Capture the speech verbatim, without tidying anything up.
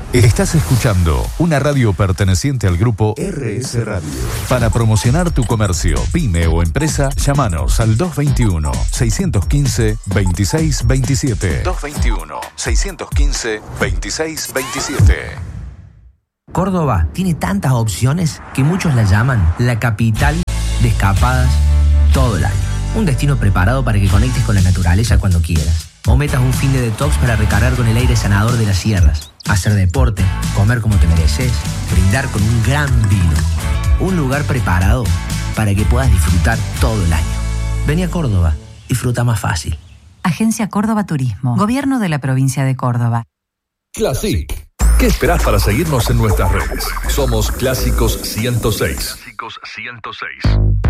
Estás escuchando una radio perteneciente al grupo R S Radio. Para promocionar tu comercio, pyme o empresa, llámanos al dos veintiuno, seiscientos quince, veintiséis veintisiete. dos veintiuno, seiscientos quince, veintiséis veintisiete. Córdoba tiene tantas opciones que muchos la llaman la capital de escapadas todo el año. Un destino preparado para que conectes con la naturaleza cuando quieras. O metas un fin de detox para recargar con el aire sanador de las sierras. Hacer deporte, comer como te mereces, brindar con un gran vino. Un lugar preparado para que puedas disfrutar todo el año. Vení a Córdoba, disfruta más fácil. Agencia Córdoba Turismo, Gobierno de la Provincia de Córdoba. Classic. ¿Qué esperás para seguirnos en nuestras redes? Somos Clásicos ciento seis. Clásicos ciento seis.